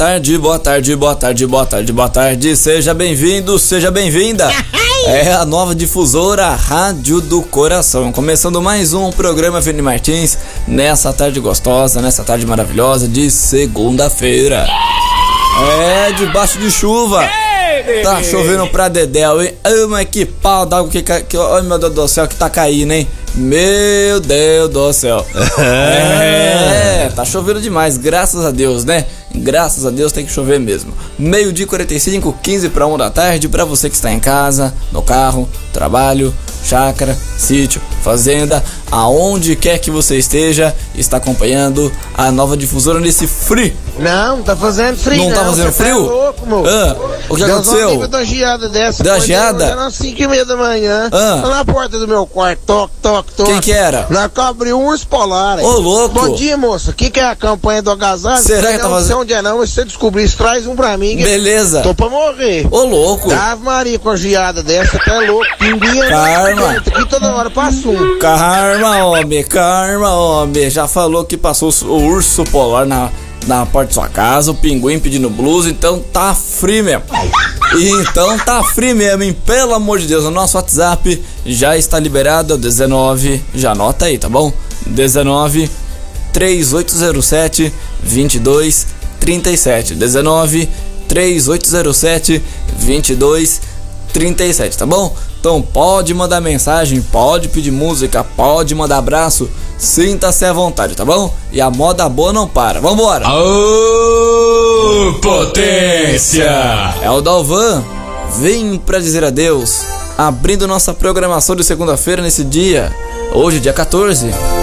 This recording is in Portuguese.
tarde, boa tarde, boa tarde, boa tarde, boa tarde. Seja bem-vindo, seja bem-vinda. É a nova difusora Rádio do Coração. Começando mais um programa Vini Martins nessa tarde gostosa, nessa tarde maravilhosa de segunda-feira. É, debaixo de chuva. Tá chovendo pra dedéu, hein? Ai, mas que pau d'água que... Ai, meu Deus do céu, que tá caindo, hein? Meu Deus do céu. Tá chovendo demais, graças a Deus, né? Graças a Deus tem que chover mesmo. 12h45, 15 para 1 da tarde, pra você que está em casa, no carro, trabalho, chácara, sítio, fazenda, aonde quer que você esteja, está acompanhando a nova difusora nesse frio. Não tá fazendo frio. Não tá fazendo frio? Tá louco, moço. O que aconteceu? Deu uma geada dessa. Deu uma geada? Era às 5h30 da manhã. Na porta do meu quarto, toque, toque, toque. Quem que era? Na que abriu um urso polar. Ô, louco. Bom dia, moça. O que é a campanha do agasalho? Será que tá fazendo? Não sei onde é não, mas se você descobrir isso, traz um pra mim. Beleza. Tô pra morrer. Ô, louco. Ave Maria, com a geada dessa, tá louco. Pinguinha. Karma. Aqui toda hora passa um. Karma, homem. Já falou que passou o urso polar na porta de sua casa, o pinguim pedindo blusa, então tá frio mesmo. Então tá frio mesmo, hein? Pelo amor de Deus, o nosso WhatsApp já está liberado, é o 19, já anota aí, tá bom? 19 3807 2237. 19 3807 2237, tá bom? Então pode mandar mensagem, pode pedir música, pode mandar abraço, sinta-se à vontade, tá bom? E a moda boa não para, vambora! Aô, potência! É o Dalvan, vem pra dizer adeus, abrindo nossa programação de segunda-feira nesse dia, hoje dia 14